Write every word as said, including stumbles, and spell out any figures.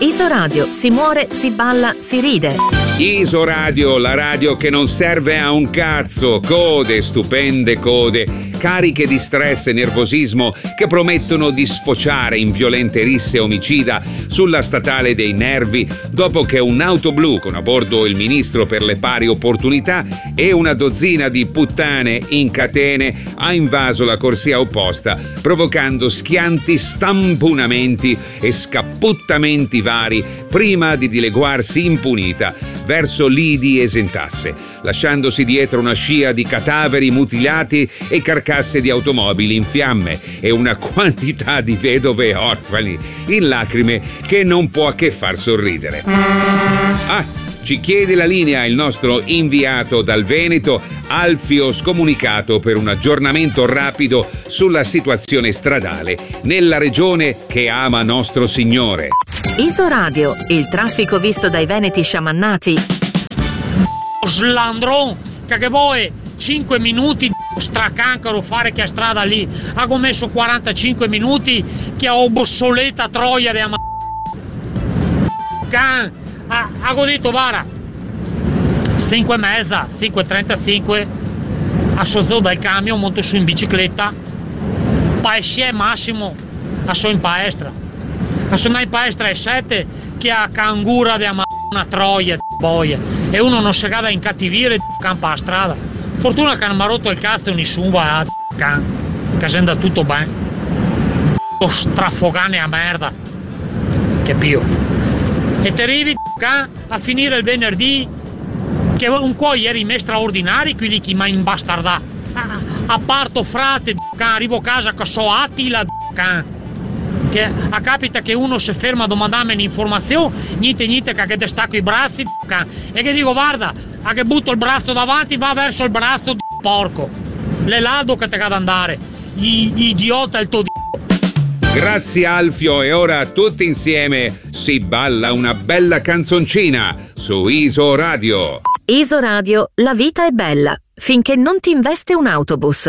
Isoradio, si muore, si balla, si ride. Isoradio, la radio che non serve a un cazzo. Code, stupende code, cariche di stress e nervosismo che promettono di sfociare in violente risse omicida sulla statale dei nervi dopo che un'auto blu con a bordo il ministro per le pari opportunità e una dozzina di puttane in catene ha invaso la corsia opposta, provocando schianti stampunamenti e scapputtamenti vari prima di dileguarsi impunita verso lidi esentasse, lasciandosi dietro una scia di cadaveri mutilati e carcasse di automobili in fiamme e una quantità di vedove e orfani in lacrime che non può che far sorridere. Ah, ci chiede la linea il nostro inviato dal Veneto, Alfio Scomunicato, per un aggiornamento rapido sulla situazione stradale nella regione che ama Nostro Signore. Isoradio, il traffico visto dai veneti sciamannati. Slandron, che vuoi cinque minuti di stracancaro fare che strada lì. Ha messo quarantacinque minuti che ho obsoleta troia di ama... Can, ha, ha detto vara. cinque e mezza, cinque e trentacinque, a sceso dal camion, monto su in bicicletta, paesce massimo, a so in palestra. A sono in palestra alle sette che ha cangura di una troia di boia e uno non si cade in cattivire campa a strada. Fortuna che non mi ha rotto il cazzo nessuno va a can, che si andrà tutto bene. Strafogane a merda, che pio. E ti arrivi can a finire il venerdì che un po' ieri me straordinari quelli che mi ha imbastardato. A parto frate can, arrivo a casa che so Attila can. Che a capita che uno si ferma a domandarmi un'informazione, niente niente che ti stacco i braczi can. E che dico guarda, a che butto il braccio davanti va verso il braccio di porco. Le lado che te cade andare, gli, gli idiota il tuo di... Grazie Alfio, e ora tutti insieme si balla una bella canzoncina su Isoradio. Isoradio, la vita è bella finché non ti investe un autobus.